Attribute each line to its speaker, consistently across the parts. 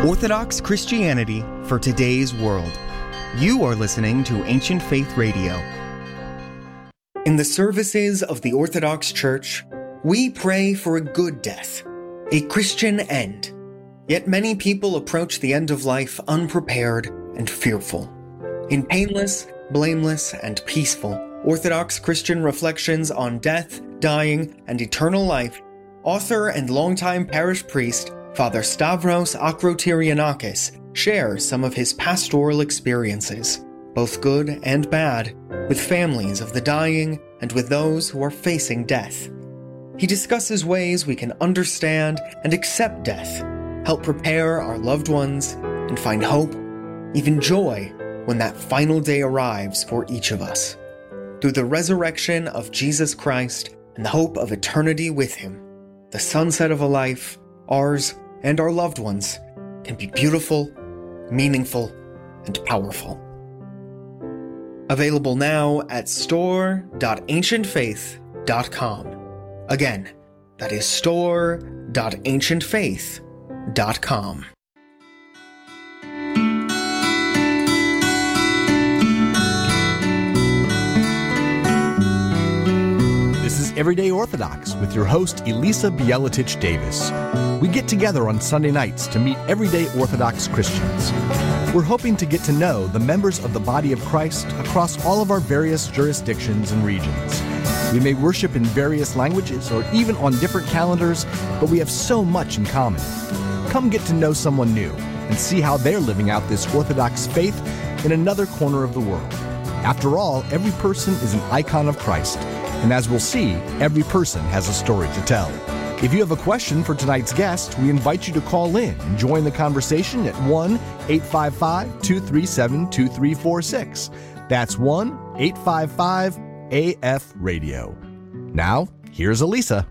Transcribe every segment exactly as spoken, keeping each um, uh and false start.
Speaker 1: Orthodox Christianity for today's world. You are listening to Ancient Faith Radio. In the services of the Orthodox Church, we pray for a good death, a Christian end. Yet many people approach the end of life unprepared and fearful. In painless, blameless, and peaceful Orthodox Christian reflections on death, dying, and eternal life, author and longtime parish priest Father Stavros Akrotyrianakis shares some of his pastoral experiences, both good and bad, with families of the dying and with those who are facing death. He discusses ways we can understand and accept death, help prepare our loved ones, and find hope, even joy, when that final day arrives for each of us. Through the resurrection of Jesus Christ and the hope of eternity with him, the sunset of a life, ours and our loved ones, can be beautiful, meaningful, and powerful. Available now at store dot ancient faith dot com. Again, that is store dot ancient faith dot com.
Speaker 2: This is Everyday Orthodox with your host, Elisa Bielatich Davis. We get together on Sunday nights to meet everyday Orthodox Christians. We're hoping to get to know the members of the body of Christ across all of our various jurisdictions and regions. We may worship in various languages or even on different calendars, but we have so much in common. Come get to know someone new and see how they're living out this Orthodox faith in another corner of the world. After all, every person is an icon of Christ. And as we'll see, every person has a story to tell. If you have a question for tonight's guest, we invite you to call in and join the conversation at one eight five five, two three seven, two three four six. That's one eight five five A F radio. Now, here's Elisa.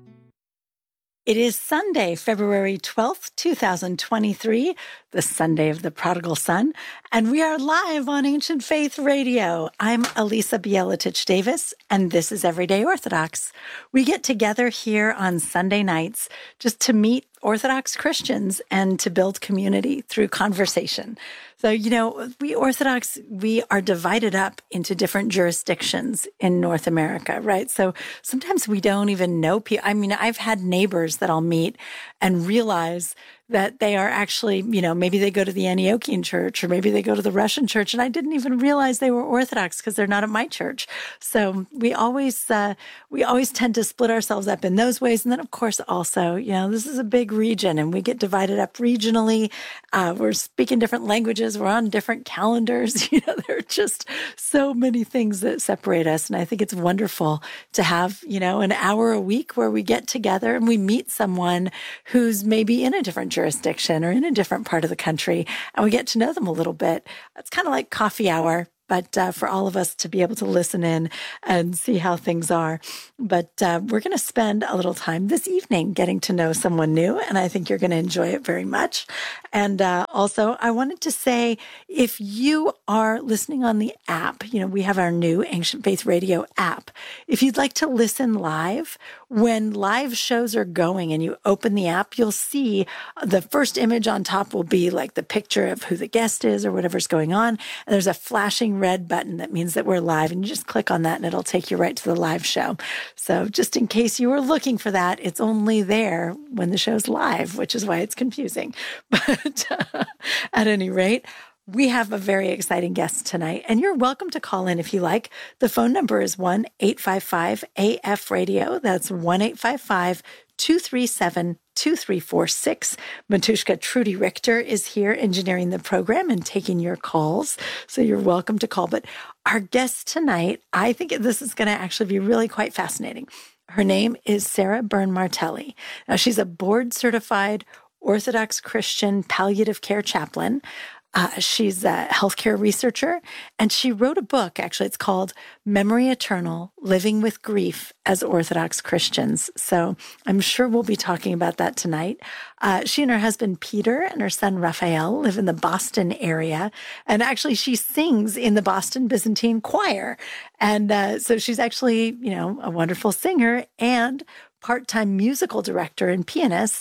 Speaker 3: It is Sunday, February twelfth, twenty twenty-three, the Sunday of the Prodigal Son, and we are live on Ancient Faith Radio. I'm Elisa Bielatich Davis, and this is Everyday Orthodox. We get together here on Sunday nights just to meet Orthodox Christians and to build community through conversation. So, you know, we Orthodox, we are divided up into different jurisdictions in North America, right? So sometimes we don't even know people. I mean, I've had neighbors that I'll meet and realize that they are actually, you know, maybe they go to the Antiochian church or maybe they go to the Russian church, and I didn't even realize they were Orthodox because they're not at my church. So we always, uh, we always tend to split ourselves up in those ways. And then, of course, also, you know, this is a big region and we get divided up regionally. Uh, we're speaking different languages. We're on different calendars. You know, there are just so many things that separate us. And I think it's wonderful to have, you know, an hour a week where we get together and we meet someone who's maybe in a different jurisdiction or in a different part of the country, and we get to know them a little bit. It's kind of like coffee hour, but uh, for all of us to be able to listen in and see how things are. But uh, we're going to spend a little time this evening getting to know someone new, and I think you're going to enjoy it very much. And uh, also, I wanted to say, if you are listening on the app, you know, we have our new Ancient Faith Radio app. If you'd like to listen live, when live shows are going and you open the app, you'll see the first image on top will be like the picture of who the guest is or whatever's going on. And there's a flashing red button that means that we're live, and you just click on that and it'll take you right to the live show. So just in case you were looking for that, it's only there when the show's live, which is why it's confusing. But uh, at any rate, we have a very exciting guest tonight, and you're welcome to call in if you like. The phone number is one eight five five A F radio. That's one eight five five, two three seven, two three four six. Matushka Trudy Richter is here engineering the program and taking your calls. So you're welcome to call. But our guest tonight, I think this is going to actually be really quite fascinating. Her name is Sarah Byrne-Martelli. Now, she's a board-certified Orthodox Christian palliative care chaplain. Uh, she's a healthcare researcher, and she wrote a book, actually. It's called Memory Eternal, Living with Grief as Orthodox Christians. So I'm sure we'll be talking about that tonight. Uh, she and her husband, Peter, and her son, Raphael, live in the Boston area. And actually, she sings in the Boston Byzantine Choir. And uh, so she's actually, you know, a wonderful singer and part-time musical director and pianist.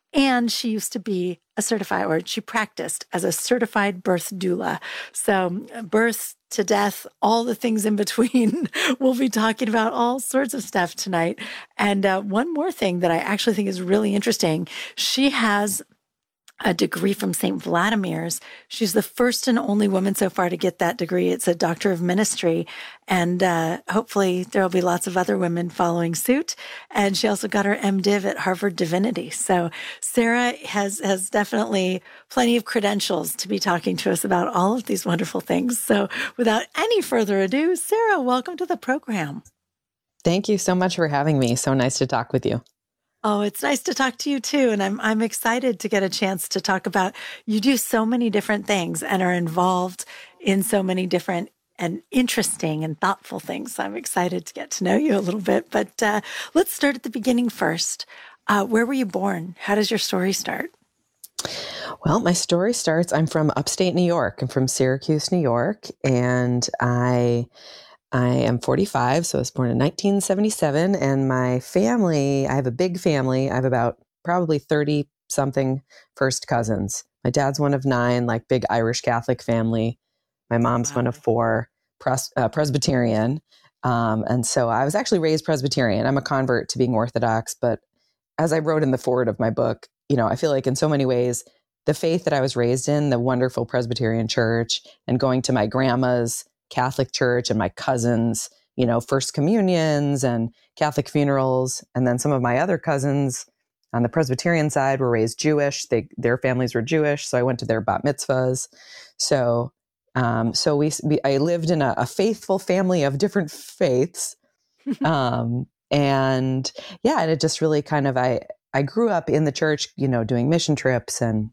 Speaker 3: And she used to be a certified, or she practiced as a certified birth doula. So birth to death, all the things in between. We'll be talking about all sorts of stuff tonight. And uh, one more thing that I actually think is really interesting. She has a degree from Saint Vladimir's. She's the first and only woman so far to get that degree. It's a Doctor of Ministry. And uh, hopefully there will be lots of other women following suit. And she also got her MDiv at Harvard Divinity. So Sarah has, has definitely plenty of credentials to be talking to us about all of these wonderful things. So without any further ado, Sarah, welcome to the program.
Speaker 4: Thank you so much for having me. So nice to talk with you.
Speaker 3: Oh, it's nice to talk to you too. And I'm I'm excited to get a chance to talk about, you do so many different things and are involved in so many different and interesting and thoughtful things. So I'm excited to get to know you a little bit. But uh, let's start at the beginning first. Uh, where were you born? How does your story start?
Speaker 4: Well, my story starts, I'm from upstate New York. I'm from Syracuse, New York. And I I am forty-five, so I was born in nineteen seventy-seven, and my family, I have a big family. I have about probably thirty something first cousins. My dad's one of nine, like big Irish Catholic family. My mom's
Speaker 3: Wow.
Speaker 4: one of four, pres- uh, Presbyterian. Um, and so I was actually raised Presbyterian. I'm a convert to being Orthodox, but as I wrote in the foreword of my book, you know, I feel like in so many ways, the faith that I was raised in, the wonderful Presbyterian church, and going to my grandma's Catholic church and my cousins, you know, first communions and Catholic funerals. And then some of my other cousins on the Presbyterian side were raised Jewish. They, their families were Jewish. So I went to their bat mitzvahs. So, um, so we, we, I lived in a, a faithful family of different faiths. um, and yeah, and it just really kind of, I, I grew up in the church, you know, doing mission trips and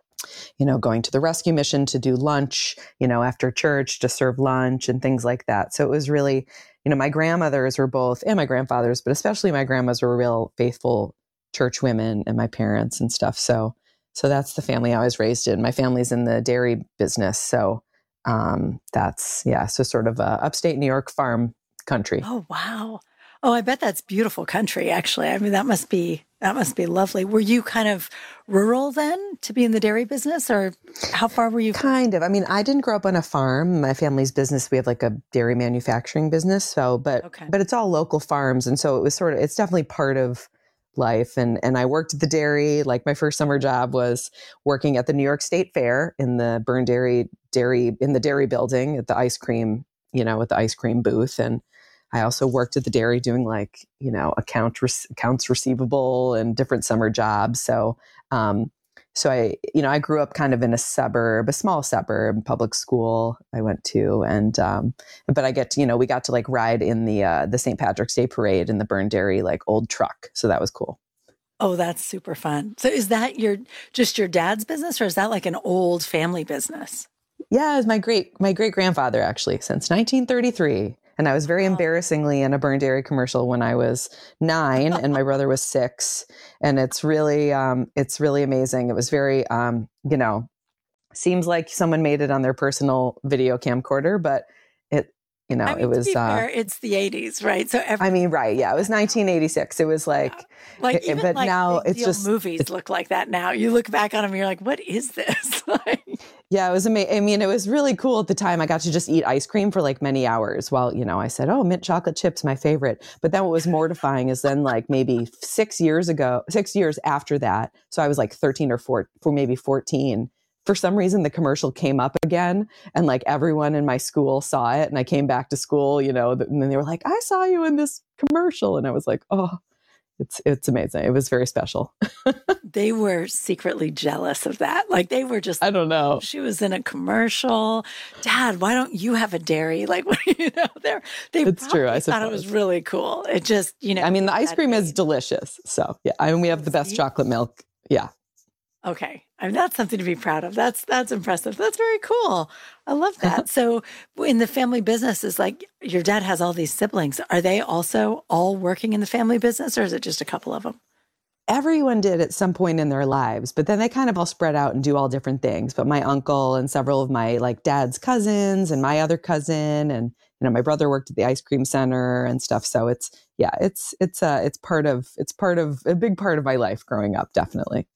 Speaker 4: you know, going to the rescue mission to do lunch, you know, after church to serve lunch and things like that. So it was really, you know, my grandmothers were both, and my grandfathers, but especially my grandmas were real faithful church women, and my parents and stuff. So, so that's the family I was raised in. My family's in the dairy business. So um, that's, yeah, so sort of a upstate New York farm country.
Speaker 3: Oh, wow. Oh, I bet that's beautiful country, actually. I mean, that must be, that must be lovely. Were you kind of rural then to be in the dairy business, or how far were you?
Speaker 4: Kind of. I mean, I didn't grow up on a farm. My family's business, we have like a dairy manufacturing business. So, but,
Speaker 3: Okay.
Speaker 4: but it's all local farms. And so it was sort of, it's definitely part of life. And, and I worked at the dairy. Like my first summer job was working at the New York State Fair in the Burn Dairy, dairy, in the dairy building at the ice cream, you know, at the ice cream booth. And I also worked at the dairy doing like, you know, account re- accounts receivable and different summer jobs. So, um, so I, you know, I grew up kind of in a suburb, a small suburb, public school I went to. And, um, but I get to, you know, we got to like ride in the, uh, the Saint Patrick's Day parade in the Burn Dairy, like old truck. So that was cool.
Speaker 3: Oh, that's super fun. So is that your, just your dad's business, or is that like an old family business?
Speaker 4: Yeah, it was my great, my great grandfather actually since nineteen thirty-three. And I was very embarrassingly in a Burn Dairy commercial when I was nine and my brother was six. And it's really, um, it's really amazing. It was very, um, you know, seems like someone made it on their personal video camcorder, but it, you know,
Speaker 3: I mean,
Speaker 4: it was,
Speaker 3: to be
Speaker 4: uh,
Speaker 3: fair, it's the eighties, right? So every,
Speaker 4: I mean, right. Yeah. It was nineteen eighty-six. It was like,
Speaker 3: yeah. like, even
Speaker 4: but
Speaker 3: like
Speaker 4: now
Speaker 3: big
Speaker 4: it's
Speaker 3: deal
Speaker 4: just
Speaker 3: movies
Speaker 4: it's,
Speaker 3: look like that now. You look back on them and you're like, what is this?
Speaker 4: yeah, it was amazing. I mean, it was really cool at the time. I got to just eat ice cream for like many hours while, you know, I said, oh, mint chocolate chips, my favorite. But then what was mortifying is then like maybe six years ago, six years after that. So I was like thirteen or four, for maybe fourteen. For some reason, the commercial came up again and like everyone in my school saw it. And I came back to school, you know, and then they were like, I saw you in this commercial. And I was like, oh, it's, it's amazing. It was very special.
Speaker 3: They were secretly jealous of that. Like they were just,
Speaker 4: I don't know.
Speaker 3: She was in a commercial. Dad, why don't you have a dairy? Like, you know, they're, they
Speaker 4: it's true. I
Speaker 3: thought it was really cool. It just, you know.
Speaker 4: I mean, the ice cream is delicious. So yeah, I mean, we have the best chocolate milk. Yeah.
Speaker 3: Okay. I mean, that's something to be proud of. That's, that's impressive. That's very cool. I love that. So in the family business, is like your dad has all these siblings. Are they also all working in the family business, or is it just a couple of them?
Speaker 4: Everyone did at some point in their lives, but then they kind of all spread out and do all different things. But my uncle and several of my like dad's cousins and my other cousin and, you know, my brother worked at the ice cream center and stuff. So it's, yeah, it's, it's, uh, it's part of, it's part of a big part of my life growing up. Definitely.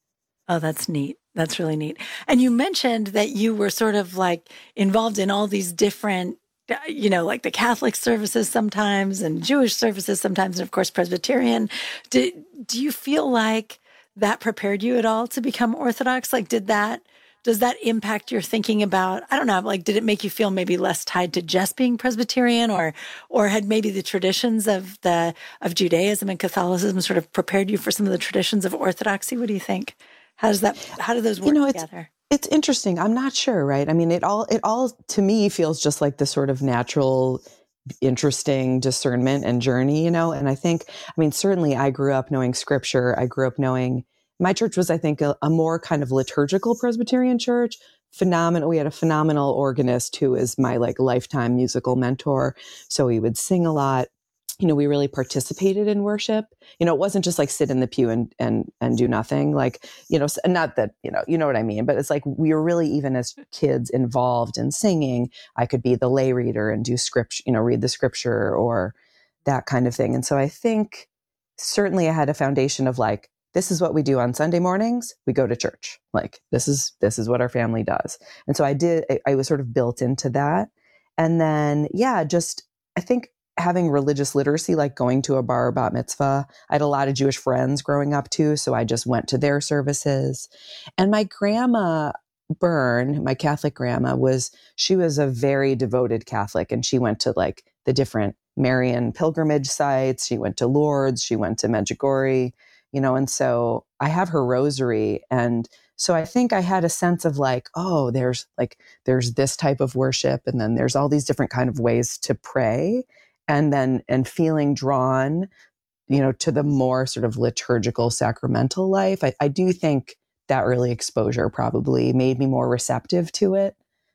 Speaker 3: Oh, that's neat. That's really neat. And you mentioned that you were sort of like involved in all these different, uh, you know, like the Catholic services sometimes and Jewish services sometimes, and of course, Presbyterian. Do, do you feel like that prepared you at all to become Orthodox? Like, did that, does that impact your thinking about, I don't know, like, did it make you feel maybe less tied to just being Presbyterian, or, or had maybe the traditions of the, of Judaism and Catholicism sort of prepared you for some of the traditions of Orthodoxy? What do you think? How does that, how do those work
Speaker 4: you know, it's,
Speaker 3: together?
Speaker 4: It's interesting. I'm not sure, right? I mean, it all, it all to me feels just like the sort of natural, interesting discernment and journey, you know? And I think, I mean, certainly I grew up knowing scripture. I grew up knowing, my church was, I think, a, a more kind of liturgical Presbyterian church. Phenomenal. We had a phenomenal organist who is my like lifetime musical mentor. So we would sing a lot. You know, we really participated in worship. You know, it wasn't just like sit in the pew and and and do nothing. Like, you know, not that, you know, you know what I mean, but it's like we were really, even as kids, involved in singing. I could be the lay reader and do scripture, you know, read the scripture or that kind of thing. And so I think certainly I had a foundation of like, this is what we do on Sunday mornings. We go to church. Like this is this is what our family does. And so I did. I, I was sort of built into that. And then, yeah, just I think. having religious literacy, like going to a bar or bat mitzvah. I had a lot of Jewish friends growing up too, so I just went to their services. And my grandma, Byrne, my Catholic grandma, was, she was a very devoted Catholic, and she went to like the different Marian pilgrimage sites. She went to Lourdes, she went to Medjugorje, you know, and so I have her rosary. And so I think I had a sense of like, oh, there's like, there's this type of worship, and then there's all these different kind of ways to pray. And then, and feeling drawn, you know, to the more sort of liturgical sacramental life. I, I do think that early exposure probably made me more receptive to it.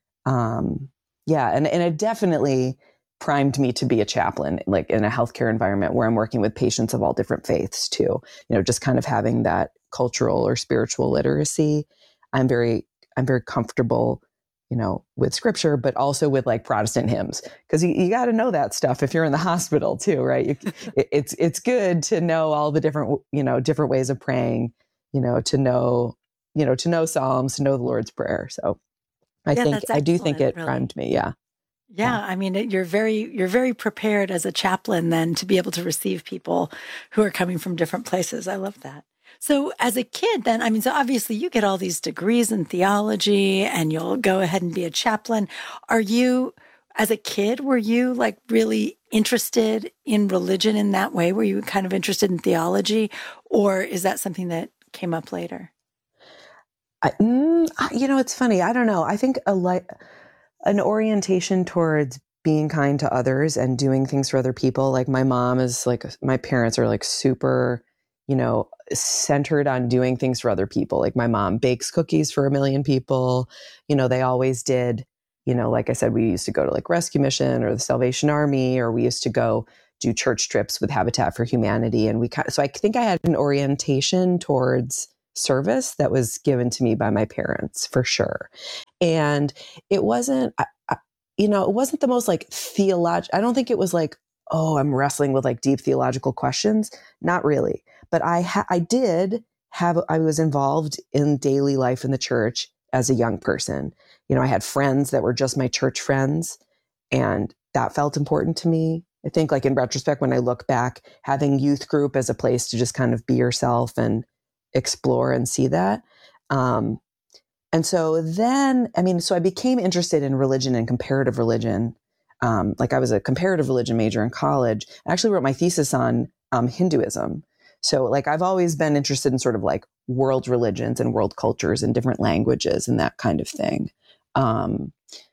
Speaker 4: Um, yeah. And, and it definitely primed me to be a chaplain, like in a healthcare environment where I'm working with patients of all different faiths too, you know, just kind of having that cultural or spiritual literacy. I'm very, I'm very comfortable, you know, with scripture, but also with like Protestant hymns, because you, you got to know that stuff if you're in the hospital too, right? You, it, it's it's good to know all the different, you know, different ways of praying, you know, to know, you know, to know Psalms, to know the Lord's Prayer. So I
Speaker 3: yeah,
Speaker 4: think, I do think it
Speaker 3: really.
Speaker 4: primed me. Yeah.
Speaker 3: Yeah, yeah. I mean, you're very, you're very prepared as a chaplain then to be able to receive people who are coming from different places. I love that. So as a kid then, I mean, so obviously you get all these degrees in theology and you'll go ahead and be a chaplain. Are you, as a kid, were you like really interested in religion in that way? Were you kind of interested in theology, or is that something that came up later?
Speaker 4: I, mm, you know, it's funny. I don't know. I think a like an orientation towards being kind to others and doing things for other people. Like my mom is like, my parents are like super, you know, centered on doing things for other people. Like my mom bakes cookies for a million people. You know, they always did, you know, like I said, we used to go to like Rescue Mission or the Salvation Army, or we used to go do church trips with Habitat for Humanity. And we kind of, so I think I had an orientation towards service that was given to me by my parents for sure. And it wasn't, I, I, you know, it wasn't the most like theological, I don't think it was like, oh, I'm wrestling with like deep theological questions. Not really. But I ha- I did have, I was involved in daily life in the church as a young person. You know, I had friends that were just my church friends, and that felt important to me. I think like in retrospect, when I look back, having youth group as a place to just kind of be yourself and explore and see that. Um, and so then, I mean, so I became interested in religion and comparative religion. Um, like I was a comparative religion major in college. I actually wrote my thesis on um, Hinduism. So like I've always been interested in sort of like world religions and world cultures and different languages and that kind of thing. Um,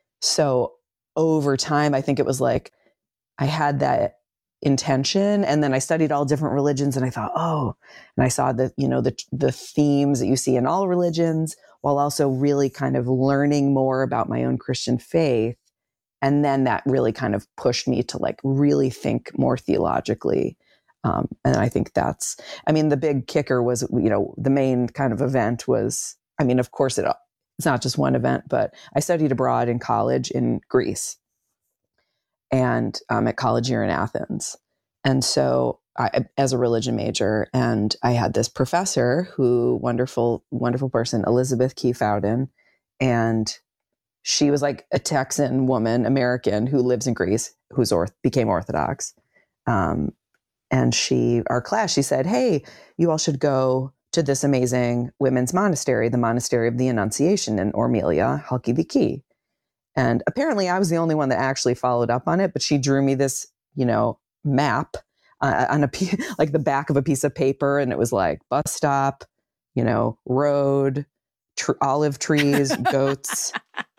Speaker 4: so over time, I think it was like I had that intention, and then I studied all different religions, and I thought, oh, and I saw the, you know, the the themes that you see in all religions, while also really kind of learning more about my own Christian faith. And then that really kind of pushed me to like really think more theologically. Um, and I think that's, I mean, the big kicker was, you know, the main kind of event was, I mean, of course it, it's not just one event, but I studied abroad in college in Greece and um, at college here in Athens. And so I, as a religion major. And I had this professor who, wonderful, wonderful person, Elizabeth Key Fowden. And she was like a Texan woman, American, who lives in Greece, who's orth- became Orthodox. Um, and she, our class, she said, hey, you all should go to this amazing women's monastery, the Monastery of the Annunciation in Ormelia, Halkiviki. And apparently I was the only one that actually followed up on it, but she drew me this, you know, map uh, on a like the back of a piece of paper, and it was like bus stop, you know, road, tr- olive trees, goats,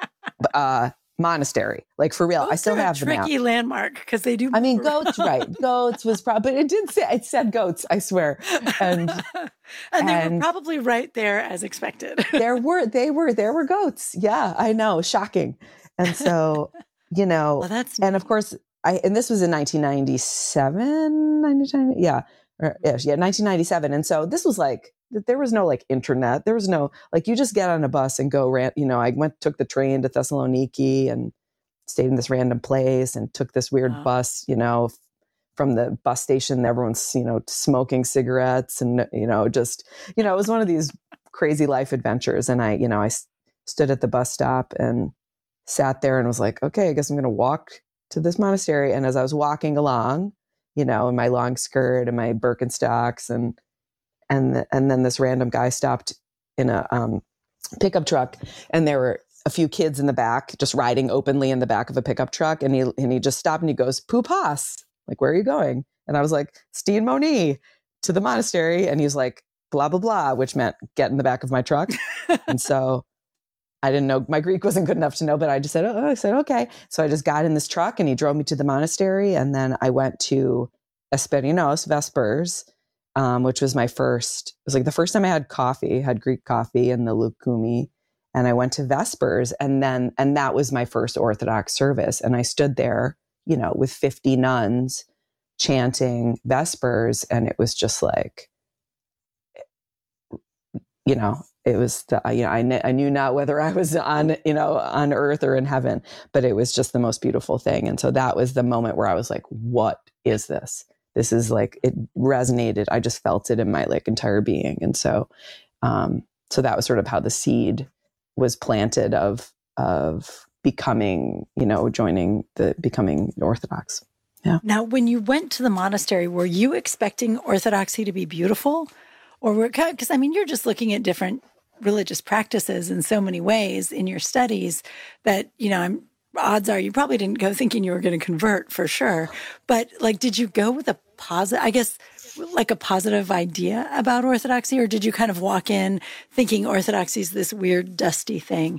Speaker 4: uh, monastery. Like for real,
Speaker 3: Goats
Speaker 4: I still
Speaker 3: are
Speaker 4: have
Speaker 3: a
Speaker 4: the map.
Speaker 3: tricky landmark because they do.
Speaker 4: I mean, goats, right? Goats was probably, but it did say, it said goats, I swear. And
Speaker 3: and they
Speaker 4: and
Speaker 3: were probably right there as expected.
Speaker 4: there were, they were, there were goats. Yeah, I know. Shocking. And so, you know,
Speaker 3: Well, that's
Speaker 4: and
Speaker 3: neat.
Speaker 4: of course, I, and this was in nineteen ninety-seven, ninety-nine, yeah, or, yeah, yeah, nineteen ninety-seven. And so this was like, there was no like internet. There was no, like, you just get on a bus and go, ran, you know, I went, took the train to Thessaloniki and stayed in this random place and took this weird
Speaker 3: Wow.
Speaker 4: bus, you know, from the bus station. Everyone's, you know, smoking cigarettes and, you know, just, you know, it was one of these crazy life adventures. And I, you know, I s- stood at the bus stop and sat there and was like, okay, I guess I'm going to walk to this monastery. And as I was walking along, you know, in my long skirt and my Birkenstocks, and, and, the, and then this random guy stopped in a um, pickup truck, and there were a few kids in the back, just riding openly in the back of a pickup truck. And he, and he just stopped and he goes, Pupas, like, where are you going? And I was like, Steen Moni, to the monastery. And he's like, blah, blah, blah, which meant get in the back of my truck. And so I didn't know, my Greek wasn't good enough to know, but I just said, oh, I said, okay. So I just got in this truck and he drove me to the monastery. And then I went to Esperinos Vespers, um, which was my first, it was like the first time I had coffee, had Greek coffee in the Lukumi. And I went to Vespers, and then, and that was my first Orthodox service. And I stood there, you know, with fifty nuns chanting Vespers. And it was just like, you know, it was, the, you know, I, kn- I knew not whether I was on, you know, on earth or in heaven, but it was just the most beautiful thing. And so that was the moment where I was like, what is this? This is like, it resonated. I just felt it in my like entire being. And so, um, so that was sort of how the seed was planted of, of becoming, you know, joining the, becoming Orthodox. Yeah.
Speaker 3: Now, when you went to the monastery, were you expecting Orthodoxy to be beautiful? Or were, because I mean, you're just looking at different religious practices in so many ways in your studies that, you know, I'm, odds are you probably didn't go thinking you were going to convert for sure. But like, did you go with a positive, I guess, like a positive idea about Orthodoxy? Or did you kind of walk in thinking Orthodoxy is this weird, dusty thing?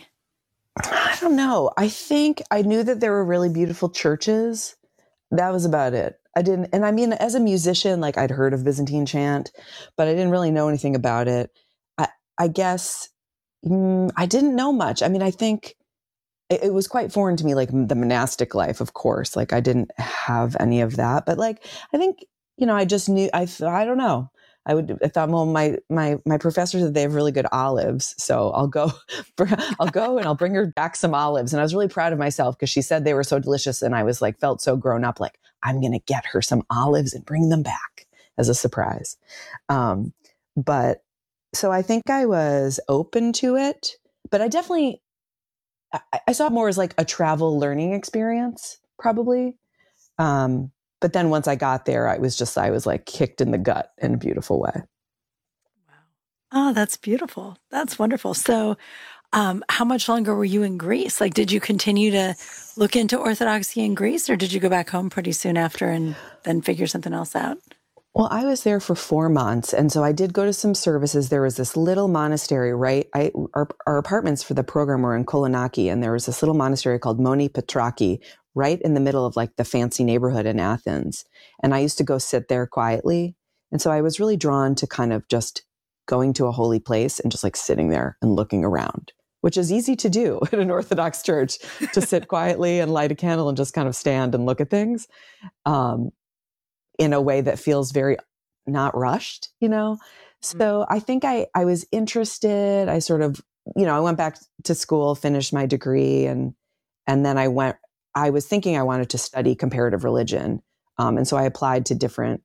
Speaker 4: I don't know. I think I knew that there were really beautiful churches. That was about it. I didn't, and I mean, as a musician, like I'd heard of Byzantine chant, but I didn't really know anything about it. I, I guess mm, I didn't know much. I mean, I think it, it was quite foreign to me, like the monastic life, of course. Like I didn't have any of that, but like, I think, you know, I just knew, I, I don't know. I would, I thought, well, my, my, my professor said they have really good olives. So I'll go, I'll go and I'll bring her back some olives. And I was really proud of myself because she said they were so delicious. And I was like, felt so grown up, like I'm going to get her some olives and bring them back as a surprise. Um, but so I think I was open to it, but I definitely, I, I saw it more as like a travel learning experience, probably. Um, But then once I got there, I was just, I was like kicked in the gut in a beautiful way.
Speaker 3: Wow. Oh, that's beautiful. That's wonderful. So um, how much longer were you in Greece? Like, did you continue to look into Orthodoxy in Greece, or did you go back home pretty soon after and then figure something else out?
Speaker 4: Well, I was there for four months. And so I did go to some services. There was this little monastery, right? I, our, our apartments for the program were in Kolonaki, and there was this little monastery called Moni Petraki, right in the middle of like the fancy neighborhood in Athens. And I used to go sit there quietly. And so I was really drawn to kind of just going to a holy place and just like sitting there and looking around, which is easy to do in an Orthodox church, to sit quietly and light a candle and just kind of stand and look at things um, in a way that feels very not rushed, you know? So I think I, I was interested. I sort of, you know, I went back to school, finished my degree, and, and then I went, I was thinking I wanted to study comparative religion. Um, and so I applied to different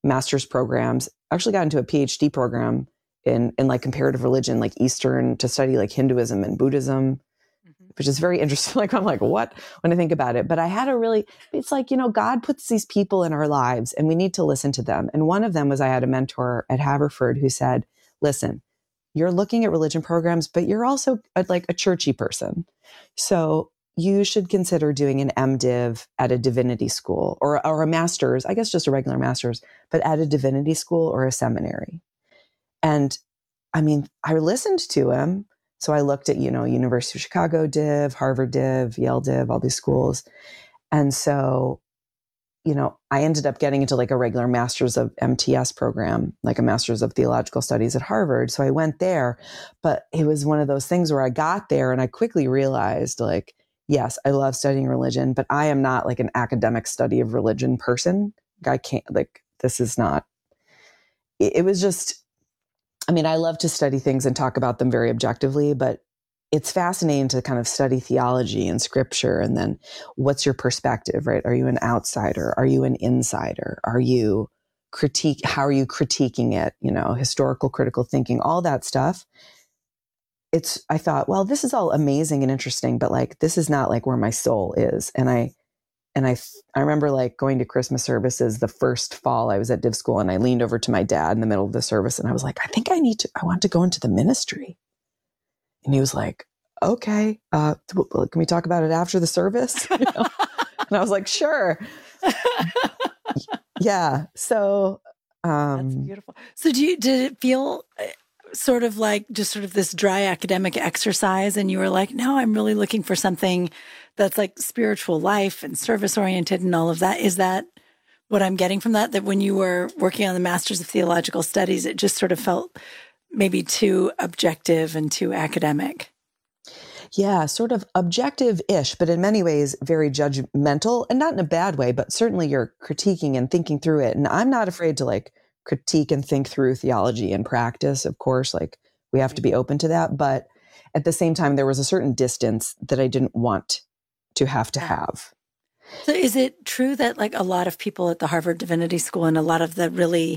Speaker 4: master's programs. I actually got into a PhD program in, in like comparative religion, like Eastern, to study like Hinduism and Buddhism, mm-hmm. which is very interesting. Like, I'm like, what? When I think about it. But I had a really, it's like, you know, God puts these people in our lives and we need to listen to them. And one of them was I had a mentor at Haverford who said, listen, you're looking at religion programs, but you're also a, like a churchy person. So you should consider doing an MDiv at a divinity school or, or a master's, I guess just a regular master's, but at a divinity school or a seminary. And I mean, I listened to him. So I looked at, you know, University of Chicago Div, Harvard Div, Yale Div, all these schools. And so, you know, I ended up getting into like a regular master's of M T S program, like a master's of theological studies at Harvard. So I went there, but it was one of those things where I got there and I quickly realized like, yes, I love studying religion, but I am not like an academic study of religion person. I can't, like, this is not, it, it was just, I mean, I love to study things and talk about them very objectively, but it's fascinating to kind of study theology and scripture. And then what's your perspective, right? Are you an outsider? Are you an insider? Are you critique? How are you critiquing it? You know, historical critical thinking, all that stuff. It's, I thought, well, this is all amazing and interesting, but like, this is not like where my soul is. And I, and I, I remember like going to Christmas services the first fall I was at Div School, and I leaned over to my dad in the middle of the service and I was like, I think I need to, I want to go into the ministry. And he was like, okay, uh, can we talk about it after the service? You know? And I was like, sure. Yeah. So, um,
Speaker 3: that's beautiful. So do you, did it feel sort of like just sort of this dry academic exercise? And you were like, no, I'm really looking for something that's like spiritual life and service oriented and all of that. Is that what I'm getting from that? That when you were working on the Masters of Theological Studies, it just sort of felt maybe too objective and too academic?
Speaker 4: Yeah, sort of objective-ish, but in many ways very judgmental, and not in a bad way, but certainly you're critiquing and thinking through it. And I'm not afraid to like critique and think through theology and practice. Of course, like we have to be open to that. But at the same time, there was a certain distance that I didn't want to have to have.
Speaker 3: So is it true that like a lot of people at the Harvard Divinity School and a lot of the really,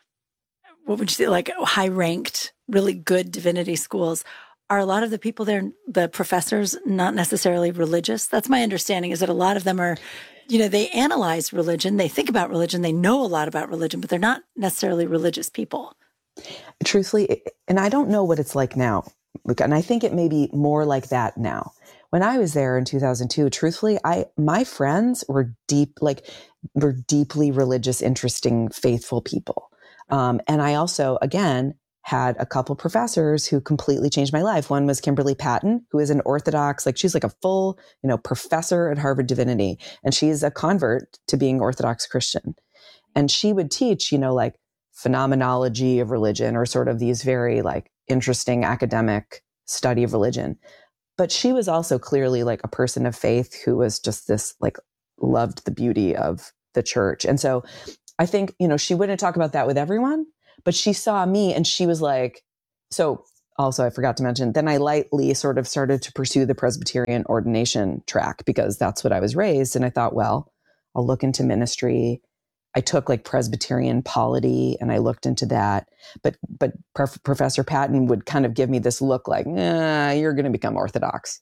Speaker 3: what would you say, like high ranked, really good divinity schools, are a lot of the people there, the professors, not necessarily religious? That's my understanding, is that a lot of them are, you know, they analyze religion, they think about religion, they know a lot about religion, but they're not necessarily religious people.
Speaker 4: Truthfully, and I don't know what it's like now, and I think it may be more like that now. When I was there in two thousand two, truthfully, I my friends were deep, like were deeply religious, interesting, faithful people. Um, and I also, again, had a couple professors who completely changed my life. One was Kimberly Patton, who is an Orthodox, like she's like a full, you know, professor at Harvard Divinity. And she's a convert to being Orthodox Christian. And she would teach, you know, like phenomenology of religion or sort of these very like interesting academic study of religion. But she was also clearly like a person of faith who was just this, like, loved the beauty of the church. And so I think, you know, she wouldn't talk about that with everyone, but she saw me and she was like, so also I forgot to mention, then I lightly sort of started to pursue the Presbyterian ordination track because that's what I was raised. And I thought, well, I'll look into ministry. I took like Presbyterian polity and I looked into that. But but Prof- Professor Patton would kind of give me this look like, nah, you're going to become Orthodox.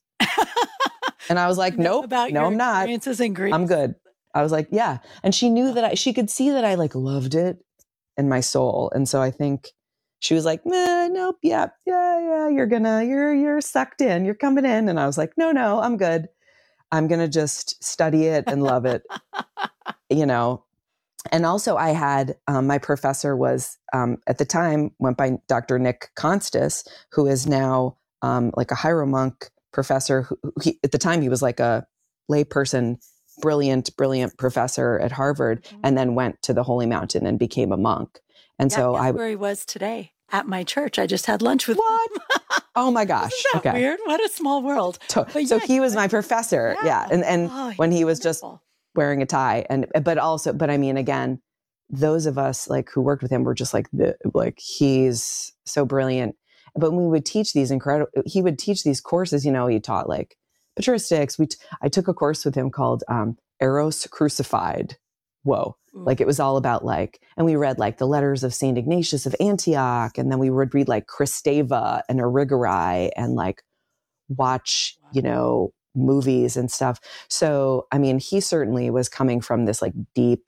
Speaker 4: And I was like, nope,
Speaker 3: about
Speaker 4: no, I'm not.
Speaker 3: In Greece.
Speaker 4: I'm good. I was like, yeah. And she knew that I, she could see that I like loved it in my soul. And so I think she was like, nah, nope, yeah, yeah, yeah, you're gonna, you're, you're sucked in, you're coming in. And I was like, no, no, I'm good. I'm going to just study it and love it, you know. And also I had, um, my professor was, um, at the time, went by Doctor Nick Constas, who is now um, like a hieromonk professor. Who, he, at the time, he was like a layperson, brilliant, brilliant professor at Harvard, mm-hmm. and then went to the Holy Mountain and became a monk. And
Speaker 3: yeah,
Speaker 4: so
Speaker 3: I
Speaker 4: I...
Speaker 3: where he was today at my church. I just had lunch with
Speaker 4: What? Oh my gosh.
Speaker 3: Isn't that
Speaker 4: okay.
Speaker 3: weird? What a small world.
Speaker 4: So, so
Speaker 3: yeah,
Speaker 4: he was my professor. Yeah. yeah. And, and
Speaker 3: oh,
Speaker 4: when he was
Speaker 3: wonderful.
Speaker 4: just wearing a tie and, but also, but I mean, again, those of us like who worked with him were just like, the, like, he's so brilliant. But when we would teach these incredible, he would teach these courses, you know, he taught like patristics. We, t- I took a course with him called um, Eros Crucified, whoa.
Speaker 3: Ooh.
Speaker 4: Like it was all about like, and we read like the letters of Saint Ignatius of Antioch. And then we would read like Kristeva and Origerai and like watch,
Speaker 3: Wow.
Speaker 4: you know, movies and stuff. So, I mean, he certainly was coming from this like deep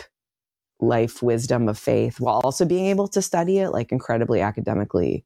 Speaker 4: life wisdom of faith while also being able to study it like incredibly academically.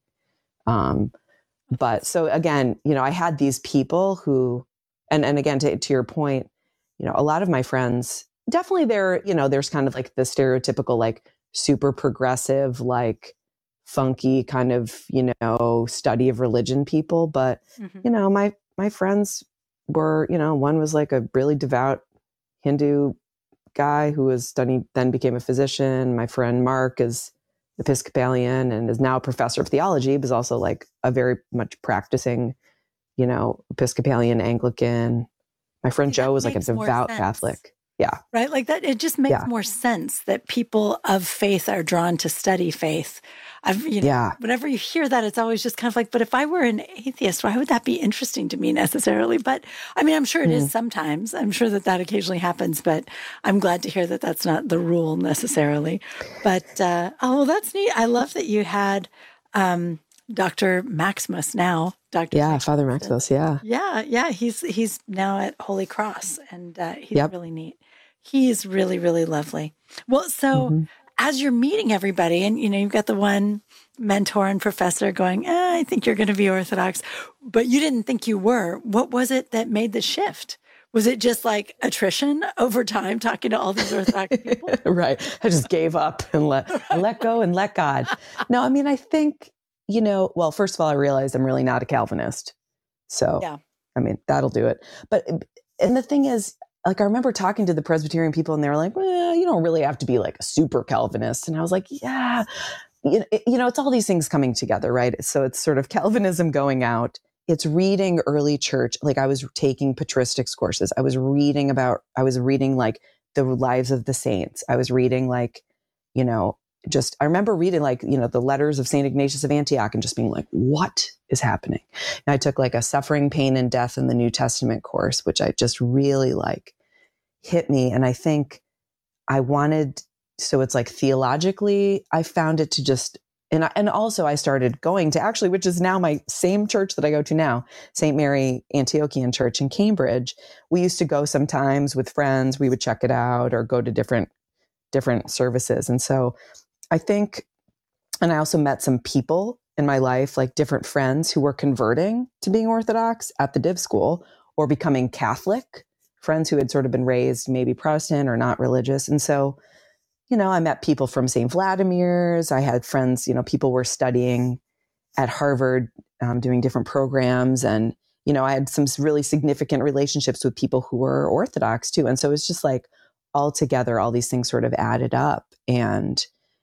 Speaker 4: Um, but so again, you know, I had these people who, and, and again, to, to your point, you know, a lot of my friends, definitely there, you know, there's kind of like the stereotypical, like super progressive, like funky kind of, you know, study of religion people. But,
Speaker 3: Mm-hmm.
Speaker 4: you know, my, my friends were, you know, one was like a really devout Hindu guy who was studying, then became a physician. My friend Mark is Episcopalian and is now a professor of theology, but is also like a very much practicing, you know, Episcopalian Anglican. My friend
Speaker 3: See,
Speaker 4: Joe was like a
Speaker 3: makes more
Speaker 4: devout
Speaker 3: sense.
Speaker 4: Catholic. Yeah.
Speaker 3: Right? Like that, it just makes
Speaker 4: Yeah.
Speaker 3: more sense that people of faith are drawn to study faith. I've, you know,
Speaker 4: Yeah.
Speaker 3: whenever you hear that, it's always just kind of like, but if I were an atheist, why would that be interesting to me necessarily? But I mean, I'm sure it
Speaker 4: Mm.
Speaker 3: is sometimes. I'm sure that that occasionally happens, but I'm glad to hear that that's not the rule necessarily. But, uh, oh, well, that's neat. I love that you had, um, Doctor Maximus now. Doctor
Speaker 4: Yeah.
Speaker 3: Maximus.
Speaker 4: Father Maximus. Yeah.
Speaker 3: Yeah, yeah, he's he's now at Holy Cross, and uh, he's
Speaker 4: Yep.
Speaker 3: really neat. He's really, really lovely. Well, so
Speaker 4: Mm-hmm.
Speaker 3: as you're meeting everybody, and you know, you've got the one mentor and professor going, eh, I think you're going to be Orthodox, but you didn't think you were. What was it that made the shift? Was it just like attrition over time, talking to all these Orthodox people?
Speaker 4: Right. I just gave up and let let go and let God. No, I mean, I think, you know, well, first of all, I realized I'm really not a Calvinist. So,
Speaker 3: Yeah.
Speaker 4: I mean, that'll do it. But, and the thing is, like, I remember talking to the Presbyterian people and they were like, well, you don't really have to be like a super Calvinist. And I was like, yeah, you know, it, you know, it's all these things coming together, right? So it's sort of Calvinism going out. It's reading early church. Like I was taking patristics courses. I was reading about, I was reading like the lives of the saints. I was reading like, you know, just, I remember reading like, you know, the letters of Saint Ignatius of Antioch and just being like, what is happening? And I took like a suffering, pain, and death in the New Testament course, which I just really like hit me. And I think I wanted, so it's like theologically, I found it to just, and I, and also I started going to actually, which is now my same church that I go to now, Saint Mary Antiochian Church in Cambridge. We used to go sometimes with friends. We would check it out or go to different, different services. And so I think, and I also met some people in my life, like different friends who were converting to being Orthodox at the Div School or becoming Catholic, friends who had sort of been raised maybe Protestant or not religious. And so, you know, I met people from Saint Vladimir's. I had friends, you know, people were studying at Harvard, um, doing different programs. And, you know, I had some really significant relationships with people who were Orthodox too. And so it's just like all together, all these things sort of added up. And,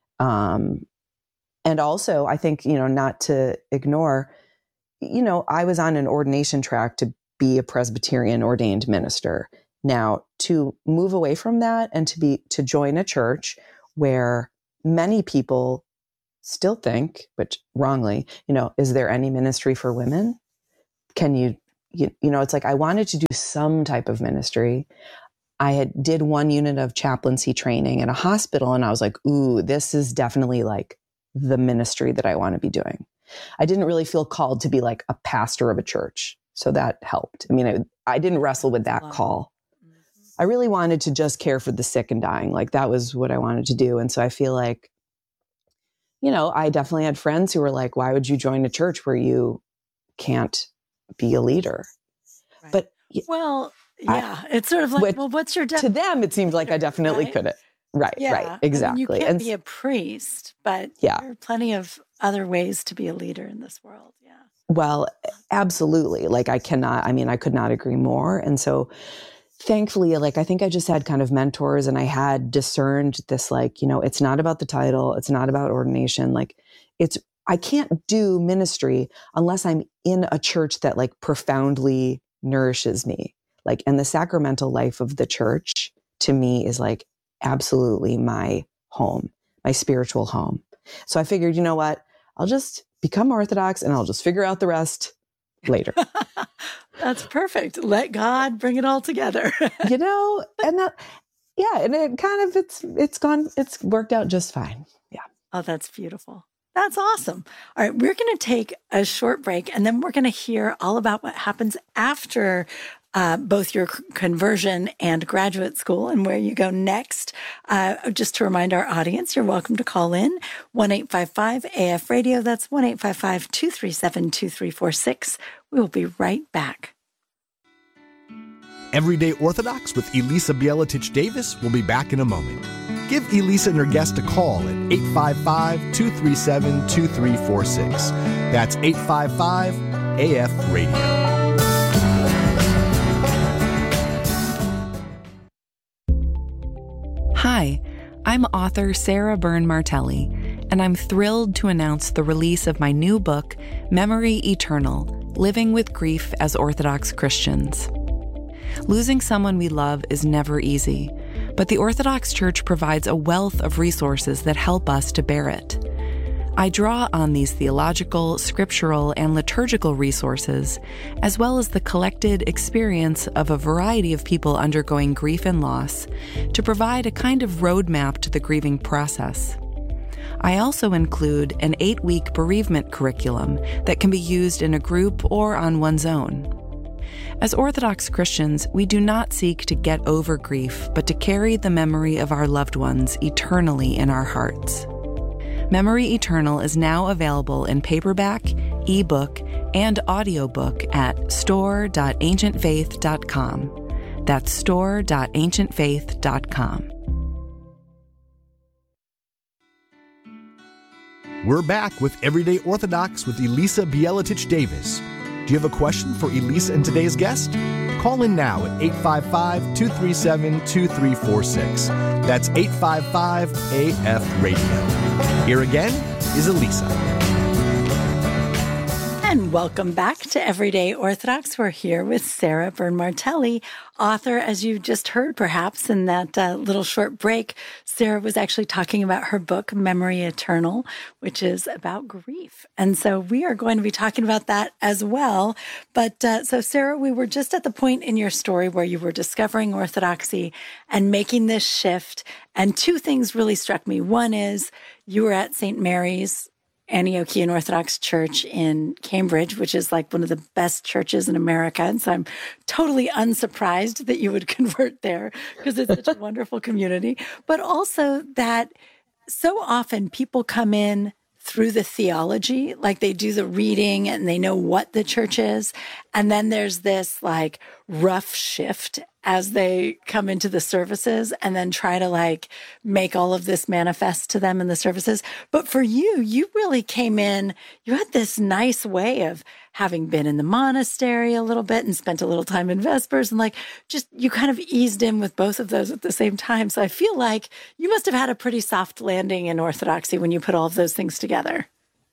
Speaker 4: um, and also I think, you know, not to ignore, you know, I was on an ordination track to be a Presbyterian ordained minister. Now, to move away from that and to be, to join a church where many people still think, which wrongly, you know, is there any ministry for women? Can you, you, you know, it's like, I wanted to do some type of ministry. I had did one unit of chaplaincy training in a hospital and I was like, ooh, this is definitely like the ministry that I want to be doing. I didn't really feel called to be like a pastor of a church. So that helped. I mean, I, I didn't wrestle with that call. I really wanted to just care for the sick and dying. Like that was what I wanted to do. And so I feel like, you know, I definitely had friends who were like, why would you join a church where you can't be a leader?
Speaker 3: Right.
Speaker 4: But
Speaker 3: well, yeah, I, it's sort of like,
Speaker 4: which,
Speaker 3: well, what's your
Speaker 4: de- to them? It seemed like I definitely
Speaker 3: right?
Speaker 4: could. Right,
Speaker 3: yeah.
Speaker 4: right, exactly.
Speaker 3: I mean, you can't
Speaker 4: and
Speaker 3: be a priest, but
Speaker 4: yeah.
Speaker 3: there are plenty of other ways to be a leader in this world. Yeah.
Speaker 4: Well, absolutely. Like I cannot, I mean, I could not agree more. And so thankfully, like, I think I just had kind of mentors and I had discerned this, like, you know, it's not about the title. It's not about ordination. Like it's, I can't do ministry unless I'm in a church that like profoundly nourishes me. Like, and the sacramental life of the church to me is like absolutely my home, my spiritual home. So I figured, you know what, I'll just become Orthodox and I'll just figure out the rest later.
Speaker 3: That's perfect. Let God bring it all together.
Speaker 4: You know, and that, yeah, and it kind of, it's, it's gone, it's worked out just fine. Yeah.
Speaker 3: Oh, that's beautiful. That's awesome. All right, we're going to take a short break, and then we're going to hear all about what happens after uh, both your c- conversion and graduate school and where you go next. Uh, just to remind our audience, you're welcome to call in one eight five five A F radio. That's one eight five five, two three seven, two three four six. We will be right back.
Speaker 2: Everyday Orthodox with Elisa Bielatich Davis will be back in a moment. Give Elisa and her guest a call at eight five five, two three seven, two three four six. That's eight five five A F radio.
Speaker 5: Hi, I'm author Sarah Byrne Martelli, and I'm thrilled to announce the release of my new book, Memory Eternal: Living with Grief as Orthodox Christians. Losing someone we love is never easy, but the Orthodox Church provides a wealth of resources that help us to bear it. I draw on these theological, scriptural, and liturgical resources, as well as the collected experience of a variety of people undergoing grief and loss, to provide a kind of roadmap to the grieving process. I also include an eight-week bereavement curriculum that can be used in a group or on one's own. As Orthodox Christians, we do not seek to get over grief, but to carry the memory of our loved ones eternally in our hearts. Memory Eternal is now available in paperback, ebook, and audiobook at store dot ancient faith dot com. That's store dot ancient faith dot com.
Speaker 2: We're back with Everyday Orthodox with Elisa Bielatich Davis. Do you have a question for Elisa and today's guest? Call in now at eight five five, two three seven, two three four six. That's eight five five A F radio. Here again is Elisa.
Speaker 3: And welcome back to Everyday Orthodox. We're here with Sarah Byrne Martelli, author, as you just heard perhaps in that uh, little short break. Sarah was actually talking about her book, Memory Eternal, which is about grief. And so we are going to be talking about that as well. But uh, so, Sarah, we were just at the point in your story where you were discovering Orthodoxy and making this shift. And two things really struck me. One is you were at Saint Mary's Antiochian Orthodox Church in Cambridge, which is like one of the best churches in America. And so I'm totally unsurprised that you would convert there because it's such a wonderful community. But also that so often people come in through the theology, like they do the reading and they know what the church is. And then there's this like rough shift as they come into the services and then try to like make all of this manifest to them in the services. But for you, you really came in, you had this nice way of having been in the monastery a little bit and spent a little time in Vespers and like just you kind of eased in with both of those at the same time. So I feel like you must have had a pretty soft landing in Orthodoxy when you put all of those things together.